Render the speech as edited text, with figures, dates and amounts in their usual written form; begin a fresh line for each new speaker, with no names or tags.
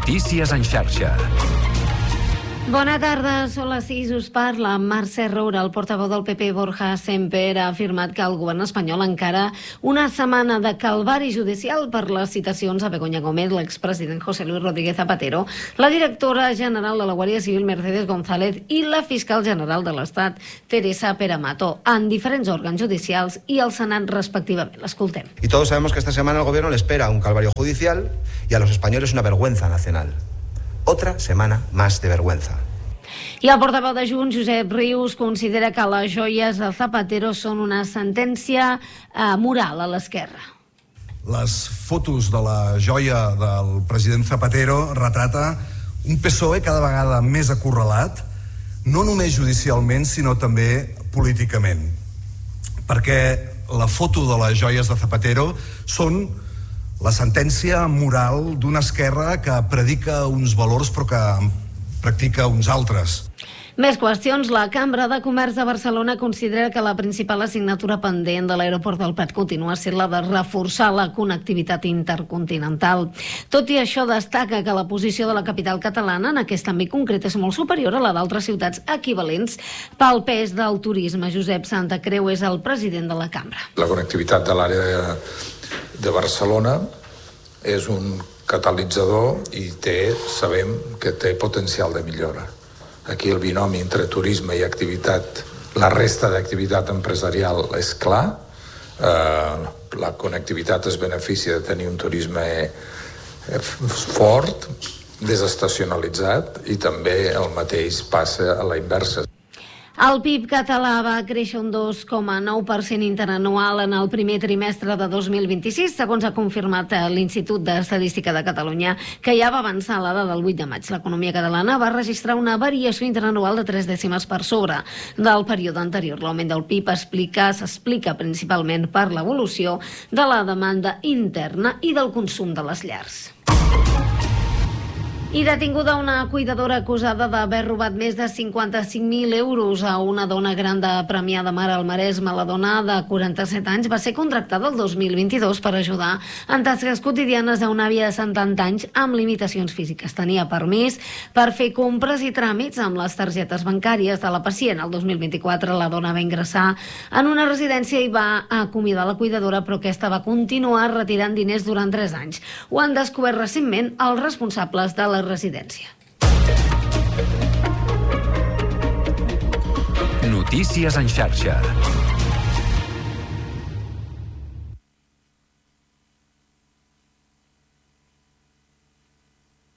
Notícies en xarxa.
Bona tarda, són les 6, us parla Mercè Roura. El portaveu del PP, Borja Semper, ha afirmat que el govern espanyol encara una setmana de calvari judicial per les citacions a Begoña Gómez, l'expresident José Luis Rodríguez Zapatero, la directora general de la Guàrdia Civil, Mercedes González, i la fiscal general de l'Estat, Teresa Peramato, en diferents òrgans judicials i al Senat respectivament. L'escoltem.
Y todos sabemos que esta semana al gobierno le espera un calvario judicial y a los españoles una vergüenza nacional. Otra semana más de vergüenza.
I el portaveu de Junts, Josep Rius, considera que les joies de Zapatero són una sentència moral a l'esquerra.
Les fotos de la joia del president Zapatero retrata un PSOE cada vegada més acorralat, no només judicialment, sinó també políticament. Perquè la foto de les joies de Zapatero són la sentència moral d'una esquerra que predica uns valors però que practica uns altres.
Més qüestions. La Cambra de Comerç de Barcelona considera que la principal assignatura pendent de l'aeroport del Prat continua sent la de reforçar la connectivitat intercontinental. Tot i això, destaca que la posició de la capital catalana en aquest àmbit concret és molt superior a la d'altres ciutats equivalents pel pes del turisme. Josep Santacreu és el president de la Cambra.
La connectivitat de l'àrea de Barcelona és un catalitzador i sabem que té potencial de millora. Aquí el binomi entre turisme i activitat, la resta d'activitat empresarial és clar. La connectivitat es beneficia de tenir un turisme fort, desestacionalitzat, i també el mateix passa a la inversa.
El PIB català va créixer un 2,9% interanual en el primer trimestre de 2026, segons ha confirmat l'Institut d'Estadística de Catalunya, que ja va avançar a la data del 8 de maig. L'economia catalana va registrar una variació interanual de 3 dècimes per sobre del període anterior. L'augment del PIB s'explica principalment per l'evolució de la demanda interna i del consum de les llars. I detinguda una cuidadora acusada d'haver robat més de 55.000 euros a una dona gran de Premià de Mar al Maresme. La dona de 47 anys va ser contractada el 2022 per ajudar en tasques quotidianes a una àvia de 70 anys amb limitacions físiques. Tenia permís per fer compres i tràmits amb les targetes bancàries de la pacient. El 2024 la dona va ingressar en una residència i va acomiadar la cuidadora, però aquesta va continuar retirant diners durant 3 anys. Ho han descobert recentment els responsables de la residència.
Notícies en xarxa.